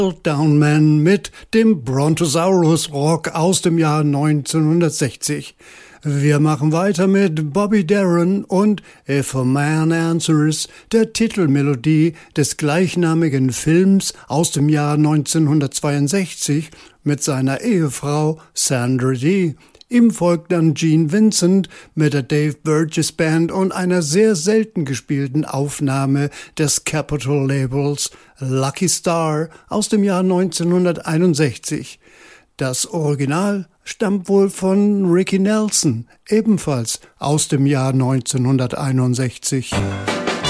Down Man mit dem Brontosaurus Rock aus dem Jahr 1960. Wir machen weiter mit Bobby Darin und If a Man Answers, der Titelmelodie des gleichnamigen Films aus dem Jahr 1962 mit seiner Ehefrau Sandra Dee. Ihm folgt dann Gene Vincent mit der Dave Burgess Band und einer sehr selten gespielten Aufnahme des Capitol-Labels Lucky Star aus dem Jahr 1961. Das Original stammt wohl von Ricky Nelson, ebenfalls aus dem Jahr 1961.